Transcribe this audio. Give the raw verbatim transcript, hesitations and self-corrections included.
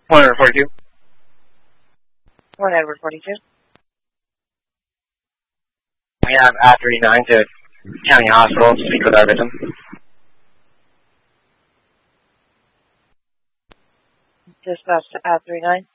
one forty-two. one forty-two. We have A thirty-nine to County Hospital to speak with our victim. Dispatch to A thirty-nine.